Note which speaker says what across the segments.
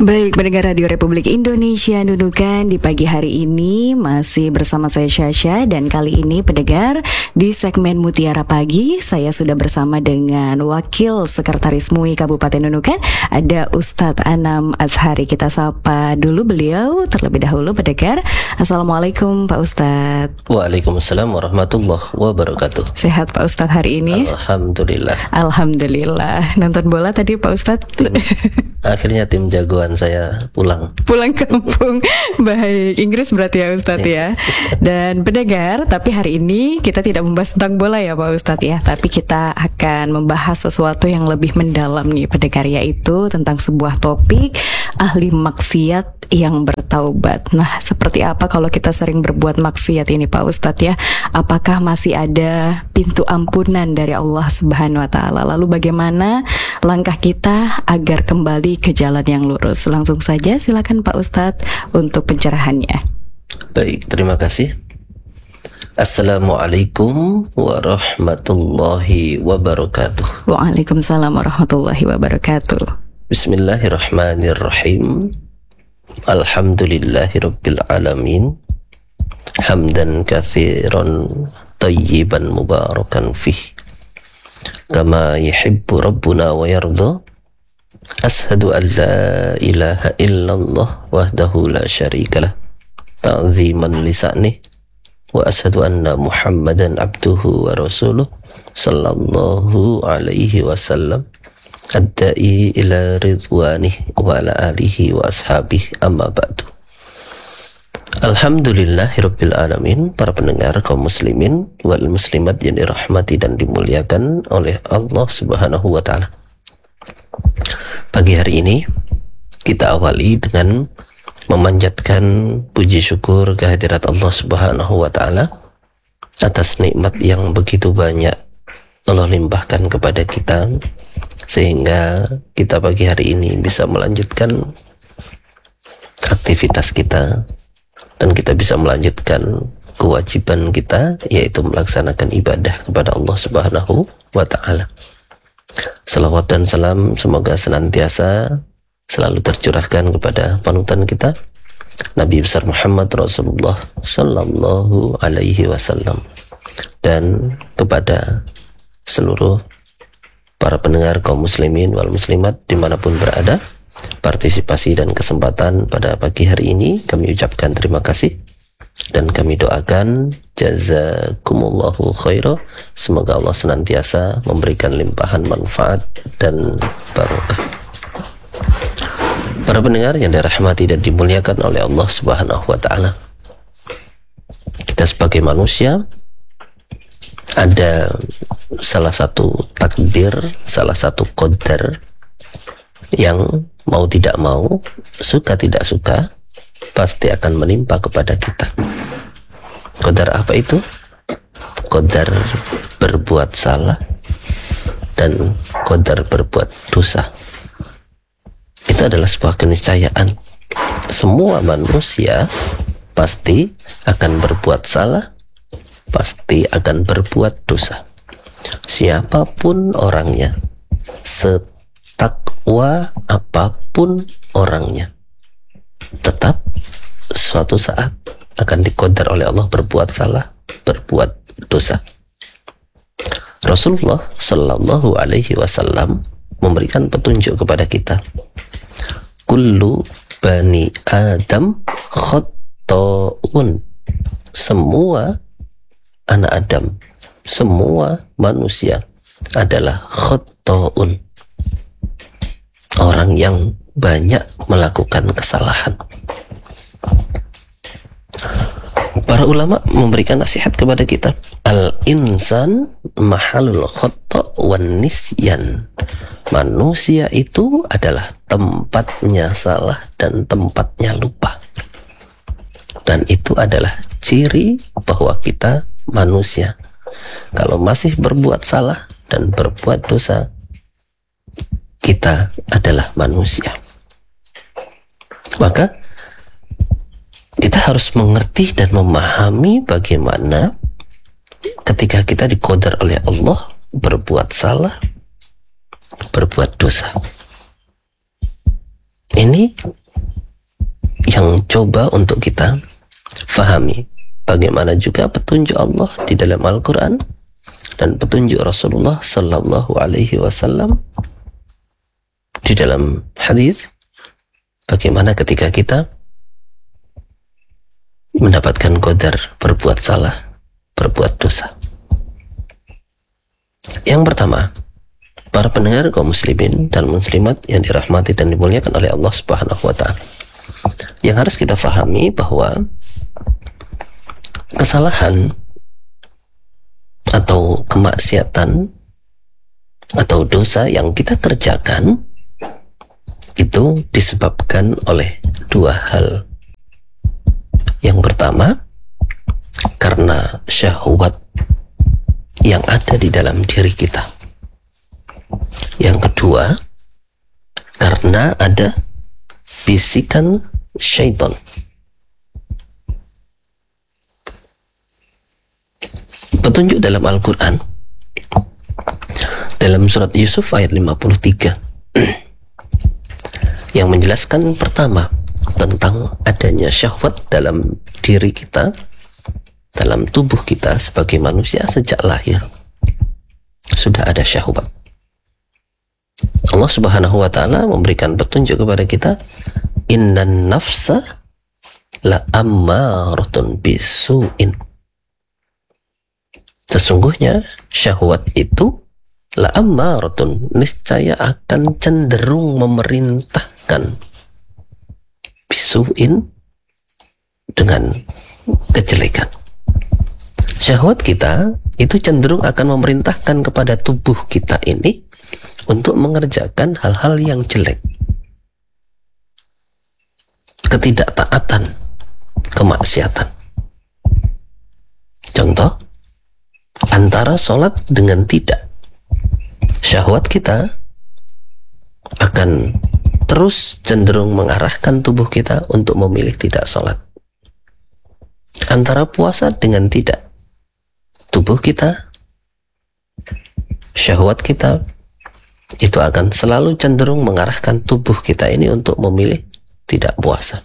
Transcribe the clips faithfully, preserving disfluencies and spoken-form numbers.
Speaker 1: Baik, pendengar Radio Republik Indonesia Nunukan, di pagi hari ini masih bersama saya Syasha, dan kali ini pendengar di segmen Mutiara Pagi saya sudah bersama dengan Wakil Sekretaris M U I Kabupaten Nunukan, ada Ustadz Anam Azhari. Kita sapa dulu beliau terlebih dahulu pendengar. Assalamualaikum Pak Ustadz.
Speaker 2: Waalaikumsalam warahmatullahi wabarakatuh.
Speaker 1: Sehat Pak Ustadz hari ini?
Speaker 2: Alhamdulillah.
Speaker 1: Alhamdulillah. Nonton bola tadi Pak Ustadz?
Speaker 2: Tim, akhirnya tim jagoan saya pulang
Speaker 1: pulang kampung. Baik, Inggris berarti ya Ustadz ya. Dan pendengar, tapi hari ini kita tidak membahas tentang bola ya Pak Ustadz ya, tapi kita akan membahas sesuatu yang lebih mendalam nih pendengar, yaitu tentang sebuah topik ahli maksiat yang bertaubat. Nah, seperti apa kalau kita sering berbuat maksiat ini Pak Ustadz ya? Apakah masih ada pintu ampunan dari Allah Subhanahu wa taala? Lalu bagaimana langkah kita agar kembali ke jalan yang lurus? Langsung saja silakan Pak Ustadz untuk pencerahannya.
Speaker 2: Baik, terima kasih. Assalamualaikum warahmatullahi wabarakatuh.
Speaker 1: Waalaikumsalam warahmatullahi wabarakatuh.
Speaker 2: Bismillahirrahmanirrahim. Alhamdulillahi rabbil alamin. Hamdan katsiran tayyiban mubarakan fih, kama yuhibbu rabbuna wa yarda. Ashhadu an la ilaha illallah wahdahu la syarikalah ta'ziman lisa'nih, wa ashhadu anna muhammadan abduhu wa rasuluh sallallahu alaihi wasallam ad-da'i ila ridwanih wa ala alihi wa ashabihi, amma ba'du. Alhamdulillahirabbil alamin. Para pendengar kaum muslimin wal muslimat yang dirahmati dan dimuliakan oleh Allah Subhanahu wa taala. Pagi hari ini kita awali dengan memanjatkan puji syukur kehadirat Allah Subhanahu wa taala atas nikmat yang begitu banyak Allah limpahkan kepada kita, sehingga kita pagi hari ini bisa melanjutkan aktivitas kita dan kita bisa melanjutkan kewajiban kita, yaitu melaksanakan ibadah kepada Allah Subhanahu wa taala. Salawat dan salam semoga senantiasa selalu tercurahkan kepada panutan kita, Nabi besar Muhammad Rasulullah sallallahu alaihi wasallam, dan kepada seluruh para pendengar kaum muslimin wal muslimat dimanapun berada. Partisipasi dan kesempatan pada pagi hari ini kami ucapkan terima kasih dan kami doakan jazakumullahu khairah. Semoga Allah senantiasa memberikan limpahan manfaat dan barokah. Para pendengar yang dirahmati dan dimuliakan oleh Allah Subhanahu wa taala, kita sebagai manusia ada salah satu takdir, salah satu qadar yang mau tidak mau, suka tidak suka, pasti akan menimpa kepada kita. Qadar apa itu? Qadar berbuat salah dan qadar berbuat dosa. Itu adalah sebuah keniscayaan. Semua manusia pasti akan berbuat salah, pasti akan berbuat dosa. Siapapun orangnya, setakwa apapun orangnya, tetap suatu saat akan diqadar oleh Allah berbuat salah, berbuat dosa. Rasulullah Sallallahu Alaihi Wasallam memberikan petunjuk kepada kita. Kullu bani Adam khata'un. Semua anak Adam, semua manusia adalah khata'un, orang yang banyak melakukan kesalahan. Para ulama memberikan nasihat kepada kita, al-insan mahalul khata' wan nisyan. Manusia itu adalah tempatnya salah dan tempatnya lupa. Dan itu adalah ciri bahwa kita manusia. Kalau masih berbuat salah dan berbuat dosa, kita adalah manusia. Maka kita harus mengerti dan memahami bagaimana ketika kita diqadar oleh Allah berbuat salah, berbuat dosa. ini yang coba untuk kita fahami. Bagaimana juga petunjuk Allah di dalam Al-Quran dan petunjuk Rasulullah Sallallahu Alaihi Wasallam di dalam hadis. Bagaimana ketika kita mendapatkan qadar, berbuat salah, berbuat dosa. Yang pertama, para pendengar kaum muslimin dan muslimat yang dirahmati dan dimuliakan oleh Allah Subhanahu wa taala. Yang harus kita fahami bahwa kesalahan atau kemaksiatan atau dosa yang kita kerjakan itu disebabkan oleh dua hal. Yang pertama, karena syahwat yang ada di dalam diri kita. Yang kedua, karena ada bisikan syaitan. Petunjuk dalam Al-Quran dalam surat Yusuf ayat lima puluh tiga yang menjelaskan pertama tentang adanya syahwat dalam diri kita, dalam tubuh kita sebagai manusia. Sejak lahir sudah ada syahwat. Allah Subhanahu wa taala memberikan petunjuk kepada kita, innan nafsa la ammaratun bisu'in. Sesungguhnya syahwat itu la ammaratun, niscaya akan cenderung memerintahkan, bisu'in, dengan kejelekan. Syahwat kita itu cenderung akan memerintahkan kepada tubuh kita ini untuk mengerjakan hal-hal yang jelek, ketidaktaatan, kemaksiatan. Contoh, antara sholat dengan tidak, syahwat kita akan terus cenderung mengarahkan tubuh kita untuk memilih tidak sholat. Antara puasa dengan tidak, tubuh kita, syahwat kita itu akan selalu cenderung mengarahkan tubuh kita ini untuk memilih tidak puasa.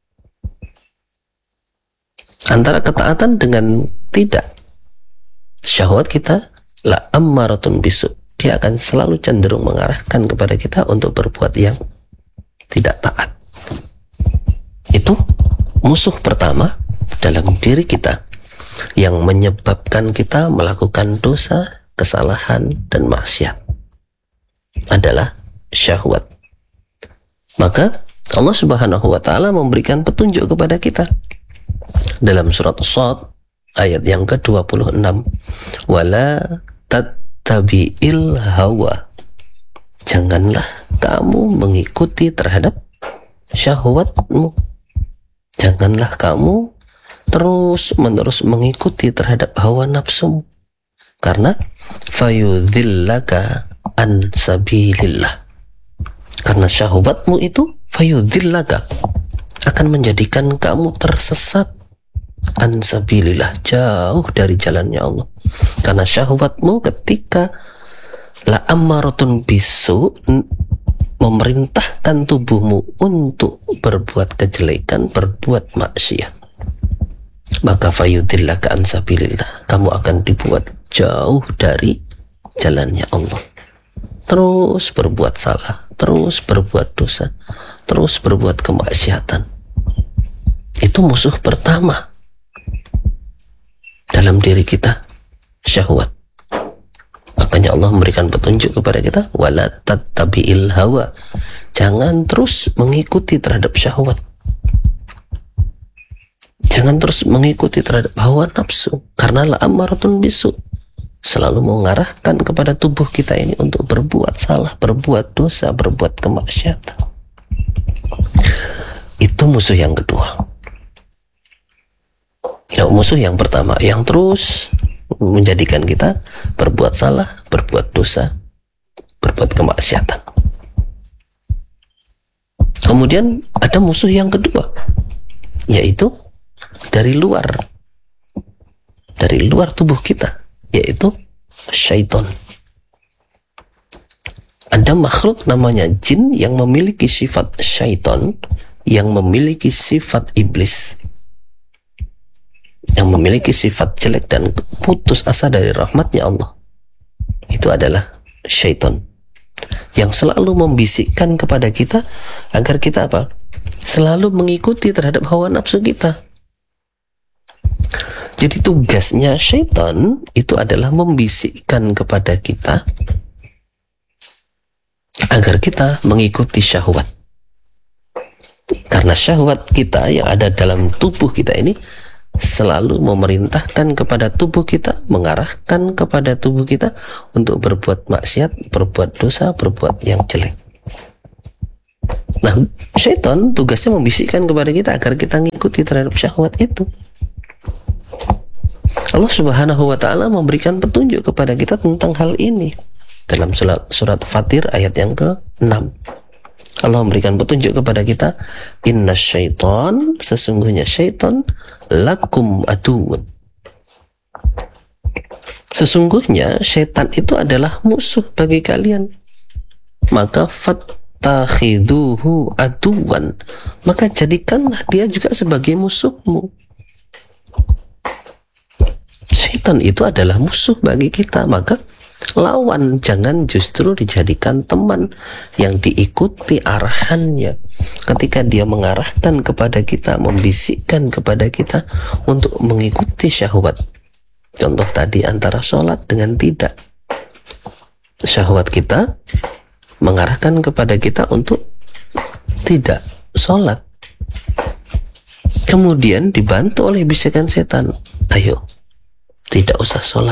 Speaker 2: Antara ketaatan dengan tidak, syahwat kita la ammaratun bisu, dia akan selalu cenderung mengarahkan kepada kita untuk berbuat yang tidak taat. Itu musuh pertama dalam diri kita yang menyebabkan kita melakukan dosa, kesalahan, dan maksiat adalah syahwat. Maka Allah Subhanahu wa taala memberikan petunjuk kepada kita dalam surat Shad ayat yang ke dua puluh enam, wala tattabi'il hawa, janganlah kamu mengikuti terhadap syahwatmu, janganlah kamu terus menerus mengikuti terhadap hawa nafsumu, karena fayudhillaka an sabilillah, karena syahwatmu itu fayudhillaka akan menjadikan kamu tersesat an sabilillah, jauh dari jalannya Allah. Karena syahwatmu ketika la ammaratun bisu, memerintahkan tubuhmu untuk berbuat kejelekan, berbuat maksiat, maka fayudhillaka an sabilillah, kamu akan dibuat jauh dari jalannya Allah. Terus berbuat salah, terus berbuat dosa, terus berbuat kemaksiatan. Itu musuh pertama dalam diri kita, syahwat. Makanya Allah memberikan petunjuk kepada kita, wala tattabi'il hawa, jangan terus mengikuti terhadap syahwat, jangan terus mengikuti terhadap hawa nafsu, karena la ammaratun bisu, selalu mengarahkan kepada tubuh kita ini untuk berbuat salah, berbuat dosa, berbuat kemaksiatan. Itu musuh yang kedua. Ya, musuh yang pertama yang terus menjadikan kita berbuat salah, berbuat dosa, berbuat kemaksiatan. Kemudian ada musuh yang kedua, yaitu dari luar, dari luar tubuh kita, yaitu syaitan. Ada ada makhluk namanya jin yang memiliki sifat syaitan, yang memiliki sifat iblis, yang memiliki sifat jelek dan putus asa dari rahmatnya Allah. Itu adalah syaitan yang selalu membisikkan kepada kita agar kita apa? Selalu mengikuti terhadap hawa nafsu kita. Jadi tugasnya syaitan itu adalah membisikkan kepada kita agar kita mengikuti syahwat. Karena syahwat kita yang ada dalam tubuh kita ini selalu memerintahkan kepada tubuh kita, mengarahkan kepada tubuh kita untuk berbuat maksiat, berbuat dosa, berbuat yang jelek. Nah, syaitan tugasnya membisikkan kepada kita agar kita mengikuti terhadap syahwat itu. Allah Subhanahu wa ta'ala memberikan petunjuk kepada kita tentang hal ini dalam surat, surat Fatir ayat yang ke enam. Allah memberikan petunjuk kepada kita, inna syaitan, sesungguhnya syaitan lakum aduun. Sesungguhnya syaitan itu adalah musuh bagi kalian. Maka fattakhiduhu aduan, maka jadikanlah dia juga sebagai musuhmu. Syaitan itu adalah musuh bagi kita, maka lawan, jangan justru dijadikan teman yang diikuti arahannya. Ketika dia mengarahkan kepada kita, membisikkan kepada kita untuk mengikuti syahwat. Contoh tadi antara sholat dengan tidak. Syahwat kita mengarahkan kepada kita untuk tidak sholat. Kemudian dibantu oleh bisikan setan, ayo tidak usah sholat.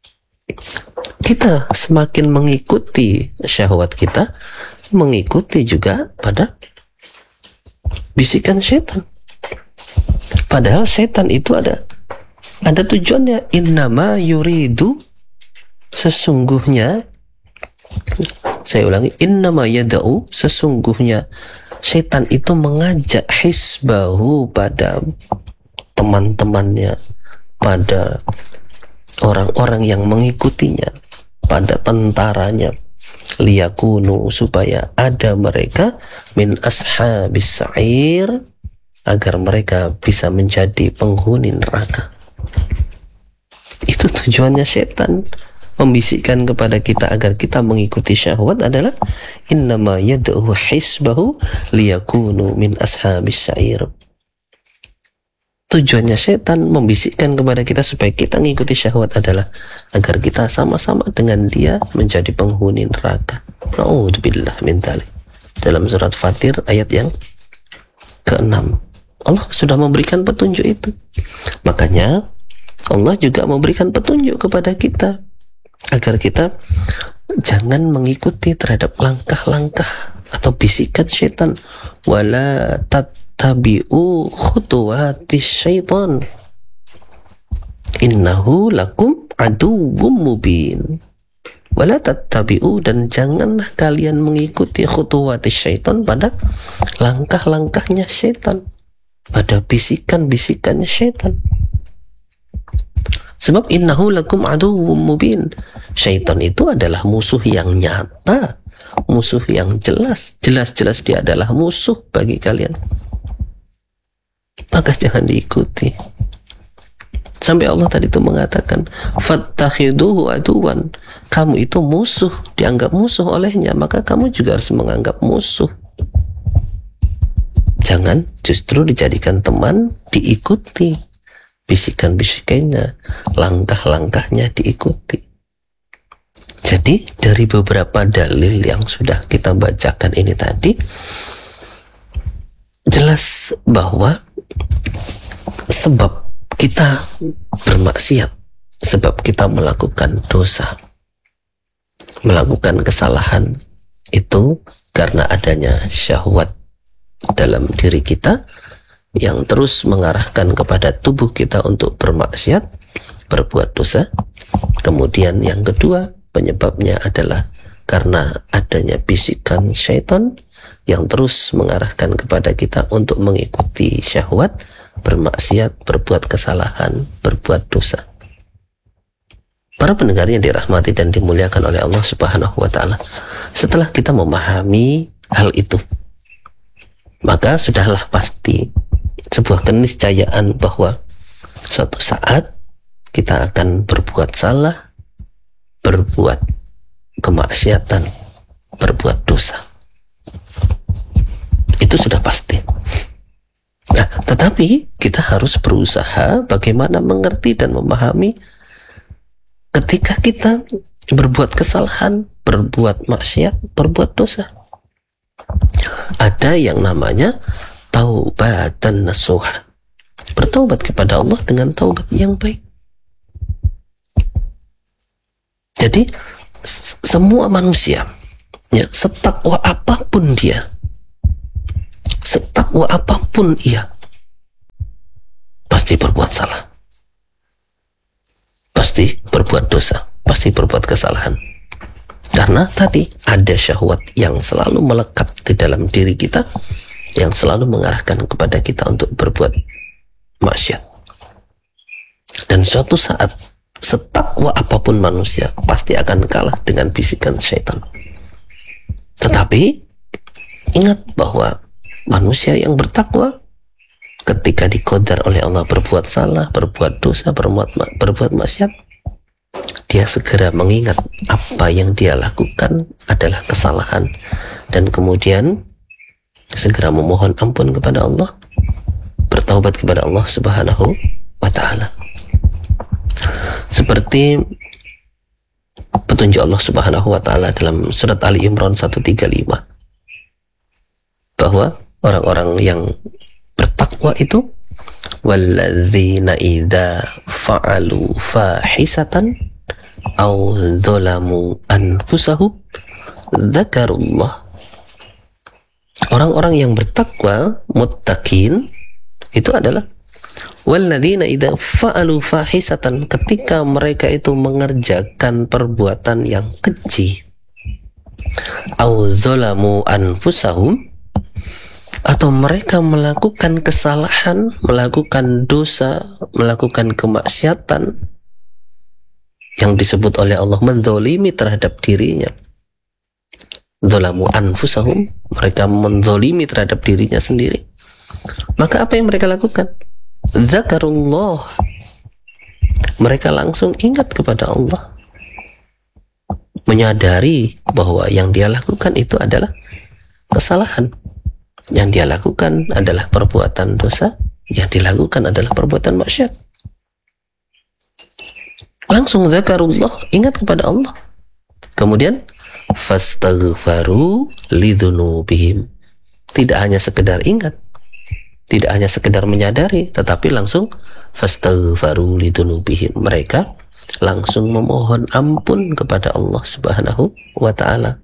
Speaker 2: Kita semakin mengikuti syahwat kita, mengikuti juga pada bisikan setan. Padahal setan itu ada ada tujuannya. Innama yuridu, sesungguhnya, saya ulangi, innama yada'u, sesungguhnya setan itu mengajak hisbahu, pada teman-temannya, pada orang-orang yang mengikutinya, pada tentaranya, liyakunu, supaya ada mereka min ashabis sa'ir, agar mereka bisa menjadi penghuni neraka. Itu tujuannya setan, membisikkan kepada kita agar kita mengikuti syahwat adalah innama yad'u hisbahu liyakunu min ashabis sa'ir. Tujuannya setan membisikkan kepada kita supaya kita mengikuti syahwat adalah agar kita sama-sama dengan dia menjadi penghuni neraka. Na'udzubillah min dzalik. Dalam surat Fatir ayat yang keenam, Allah sudah memberikan petunjuk itu. Makanya Allah juga memberikan petunjuk kepada kita agar kita jangan mengikuti terhadap langkah-langkah atau bisikan syaitan. Wala tat tabi'u khutuwatis syaitan innahu lakum aduwwum mubin. Wala tattabi'u, dan janganlah kalian mengikuti khutuwatis syaitan, pada langkah-langkahnya syaitan, pada bisikan-bisikannya syaitan. Sebab innahu lakum aduwwum mubin, syaitan itu adalah musuh yang nyata, musuh yang jelas, jelas-jelas dia adalah musuh bagi kalian. Maka jangan diikuti. Sampai Allah tadi itu mengatakan, fattakhiduhu aduwan, kamu itu musuh, dianggap musuh olehnya, maka kamu juga harus menganggap musuh. Jangan justru dijadikan teman, diikuti bisikan-bisikannya, langkah-langkahnya diikuti. Jadi dari beberapa dalil yang sudah kita bacakan ini tadi, jelas bahwa sebab kita bermaksiat, sebab kita melakukan dosa, melakukan kesalahan, itu karena adanya syahwat dalam diri kita yang terus mengarahkan kepada tubuh kita untuk bermaksiat, berbuat dosa. Kemudian yang kedua, penyebabnya adalah karena adanya bisikan syaitan yang terus mengarahkan kepada kita untuk mengikuti syahwat, bermaksiat, berbuat kesalahan, berbuat dosa. Para pendengar yang dirahmati dan dimuliakan oleh Allah Subhanahu wa taala, setelah kita memahami hal itu, maka sudahlah pasti sebuah keniscayaan bahwa suatu saat kita akan berbuat salah, berbuat kemaksiatan, berbuat dosa. Itu sudah pasti. Nah, tetapi kita harus berusaha bagaimana mengerti dan memahami ketika kita berbuat kesalahan, berbuat maksiat, berbuat dosa. Ada yang namanya taubatan nasuha, bertaubat kepada Allah dengan taubat yang baik. Jadi semua manusia, ya, setakwa apapun dia, setakwa apapun ia, pasti berbuat salah, pasti berbuat dosa, pasti berbuat kesalahan. Karena tadi ada syahwat yang selalu melekat di dalam diri kita, yang selalu mengarahkan kepada kita untuk berbuat maksiat. Dan suatu saat, setakwa apapun manusia pasti akan kalah dengan bisikan syaitan. Tetapi ingat bahwa manusia yang bertakwa, ketika dikodar oleh Allah berbuat salah, berbuat dosa, berbuat, berbuat maksiat, dia segera mengingat apa yang dia lakukan adalah kesalahan, dan kemudian segera memohon ampun kepada Allah, bertaubat kepada Allah Subhanahu wa ta'ala. Seperti petunjuk Allah Subhanahu wa ta'ala dalam surat Ali Imran seratus tiga puluh lima, bahwa orang-orang yang bertakwa itu, walladzina idza fa'alu fahisatan aw dzalamu anfusahum dzakarullah. Orang-orang yang bertakwa, muttaqin, itu adalah walladzina idza fa'alu fahisatan, ketika mereka itu mengerjakan perbuatan yang keji, aw dzalamu anfusahum, atau mereka melakukan kesalahan, melakukan dosa, melakukan kemaksiatan yang disebut oleh Allah menzolimi terhadap dirinya. Zolamu anfusahum, mereka menzolimi terhadap dirinya sendiri. Maka apa yang mereka lakukan? Zakarullah, mereka langsung ingat kepada Allah, menyadari bahwa yang dia lakukan itu adalah kesalahan, yang dia lakukan adalah perbuatan dosa, yang dilakukan adalah perbuatan maksiat. Langsung zakarullah, ingat kepada Allah. Kemudian fastaghfaru lidzunubihim, tidak hanya sekedar ingat, tidak hanya sekedar menyadari, tetapi langsung fastaghfaru lidzunubihim, mereka langsung memohon ampun kepada Allah Subhanahu wa ta'ala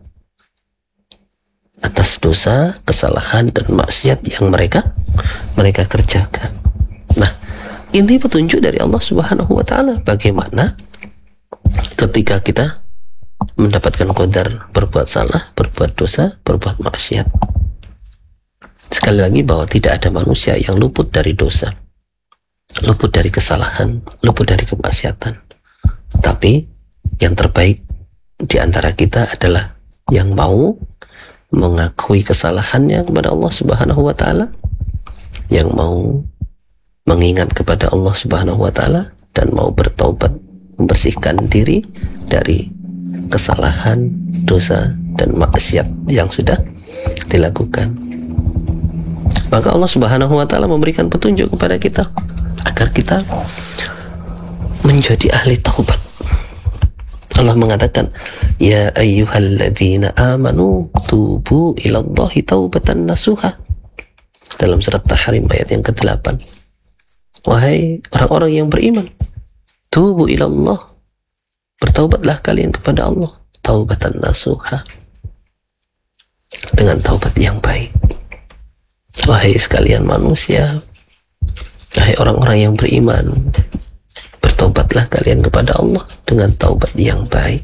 Speaker 2: atas dosa, kesalahan, dan maksiat yang mereka mereka kerjakan. Nah, ini petunjuk dari Allah Subhanahu wa ta'ala bagaimana ketika kita mendapatkan qadar berbuat salah, berbuat dosa, berbuat maksiat. Sekali lagi bahwa tidak ada manusia yang luput dari dosa, luput dari kesalahan, luput dari kemaksiatan. Tapi yang terbaik di antara kita adalah yang mau mengakui kesalahannya kepada Allah Subhanahu wa ta'ala, yang mau mengingat kepada Allah Subhanahu wa ta'ala, dan mau bertaubat, membersihkan diri dari kesalahan, dosa, dan maksiat yang sudah dilakukan. Maka Allah Subhanahu wa ta'ala memberikan petunjuk kepada kita agar kita menjadi ahli taubat. Allah mengatakan, ya ayyuhalladzina amanu tubu ilallahi taubatan nasuha, dalam surat Tahrim ayat yang kedelapan. Wahai orang-orang yang beriman, tubu ilallah, bertaubatlah kalian kepada Allah, taubatan nasuha, dengan taubat yang baik. Wahai sekalian manusia, wahai orang-orang yang beriman, bertaubatlah kalian kepada Allah dengan taubat yang baik.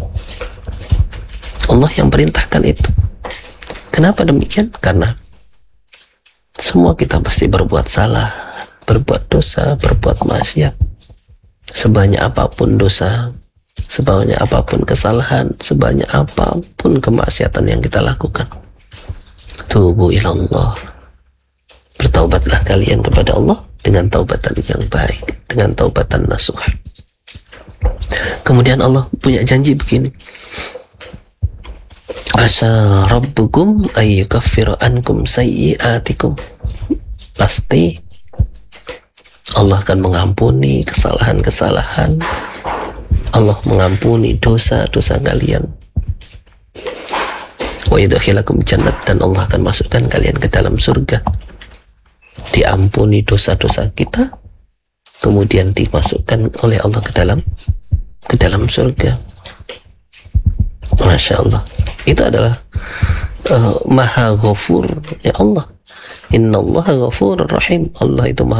Speaker 2: Allah yang perintahkan itu. Kenapa demikian? Karena semua kita pasti berbuat salah, berbuat dosa, berbuat maksiat. Sebanyak apapun dosa, sebanyak apapun kesalahan, sebanyak apapun kemaksiatan yang kita lakukan. Tubu ilallah, bertaubatlah kalian kepada Allah dengan taubatan yang baik, dengan taubatan nasuh. Kemudian Allah punya janji begini, asa rabbukum ayyukaffira ankum sayyi'atikum. Pasti Allah akan mengampuni kesalahan-kesalahan, Allah mengampuni dosa-dosa kalian. Wa yudkhilakum jannat, dan Allah akan masukkan kalian ke dalam surga. Diampuni dosa-dosa kita, kemudian dimasukkan oleh Allah ke dalam ke dalam surga. Masya Allah, itu adalah uh, Maha Ghafur ya Allah. Innallaha ghafurur rahim. Allah itu Maha